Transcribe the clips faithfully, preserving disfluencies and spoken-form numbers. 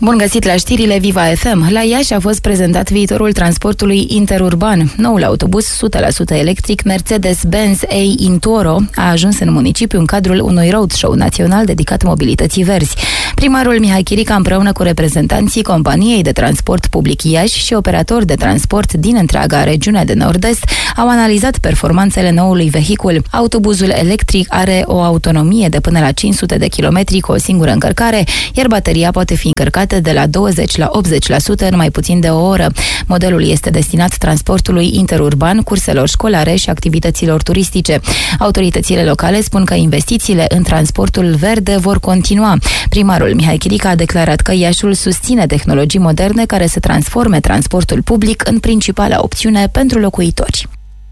Bun găsit la știrile Viva F M. La Iași a fost prezentat viitorul transportului interurban. Noul autobuz o sută la sută electric Mercedes-Benz A Intoro a ajuns în municipiu în cadrul unui roadshow național dedicat mobilității verzi. Primarul Mihai Chirica, împreună cu reprezentanții companiei de transport public Iași și operatori de transport din întreaga regiune de nord-est, au analizat performanțele noului vehicul. Autobuzul electric are o autonomie de până la cinci sute de kilometri cu o singură încărcare, iar bateria poate fi încărcată de la douăzeci la optzeci la sută în mai puțin de o oră. Modelul este destinat transportului interurban, curselor școlare și activităților turistice. Autoritățile locale spun că investițiile în transportul verde vor continua. Primarul Mihai Chirica a declarat că Iașiul susține tehnologii moderne care să transforme transportul public în principala opțiune pentru locuitori.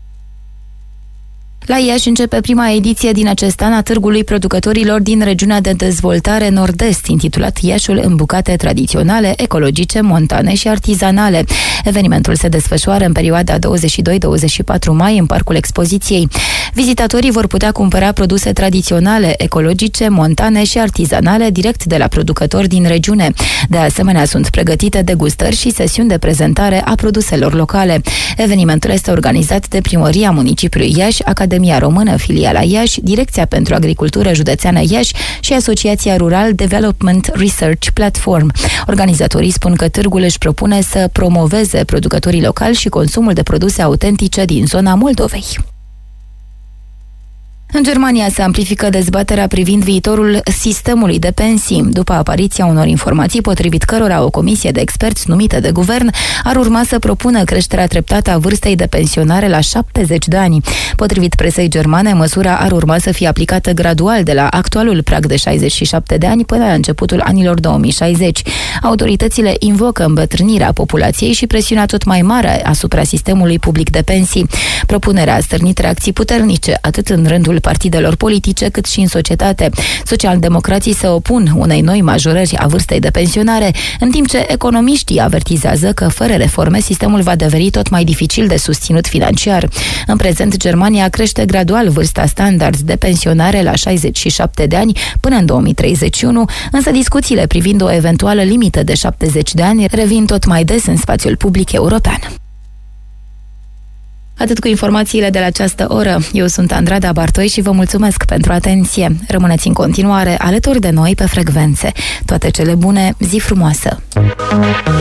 La Iași începe prima ediție din acest an a Târgului Producătorilor din regiunea de dezvoltare nord-est, intitulat Iașiul în bucate tradiționale, ecologice, montane și artizanale. Evenimentul se desfășoară în perioada douăzeci și doi douăzeci și patru mai în Parcul Expoziției. Vizitatorii vor putea cumpăra produse tradiționale, ecologice, montane și artizanale direct de la producători din regiune. De asemenea, sunt pregătite degustări și sesiuni de prezentare a produselor locale. Evenimentul este organizat de Primăria Municipiului Iași, Academia Română, filiala Iași, Direcția pentru Agricultură Județeană Iași și Asociația Rural Development Research Platform. Organizatorii spun că târgul își propune să promoveze producătorii locali și consumul de produse autentice din zona Moldovei. În Germania se amplifică dezbaterea privind viitorul sistemului de pensii, după apariția unor informații potrivit cărora o comisie de experți numită de guvern ar urma să propună creșterea treptată a vârstei de pensionare la șaptezeci de ani. Potrivit presei germane, măsura ar urma să fie aplicată gradual de la actualul prag de șaizeci și șapte de ani până la începutul anilor două mii șaizeci. Autoritățile invocă îmbătrânirea populației și presiunea tot mai mare asupra sistemului public de pensii. Propunerea a stârnit reacții puternice, atât în rândul partidelor politice, cât și în societate. Socialdemocrații se opun unei noi majorări a vârstei de pensionare, în timp ce economiștii avertizează că fără reforme sistemul va deveni tot mai dificil de susținut financiar. În prezent, Germania crește gradual vârsta standard de pensionare la șaizeci și șapte de ani până în două mii treizeci și unu, însă discuțiile privind o eventuală limită de șaptezeci de ani revin tot mai des în spațiul public european. Atât cu informațiile de la această oră. Eu sunt Andrada Bartoi și vă mulțumesc pentru atenție. Rămâneți în continuare alături de noi pe frecvențe. Toate cele bune, zi frumoasă!